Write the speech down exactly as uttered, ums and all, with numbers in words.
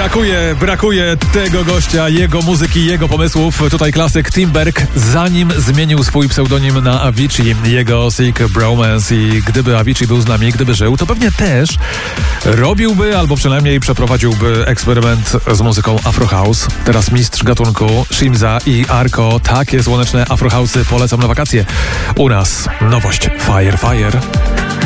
Brakuje, brakuje tego gościa, jego muzyki, jego pomysłów. Tutaj klasyk Timberg, zanim zmienił swój pseudonim na Avicii, jego Sick Bromance. I gdyby Avicii był z nami, gdyby żył, to pewnie też robiłby, albo przynajmniej przeprowadziłby eksperyment z muzyką Afro House. Teraz mistrz gatunku Shimza i Arko. Takie słoneczne Afro House'y polecam na wakacje. U nas nowość Fire Fire.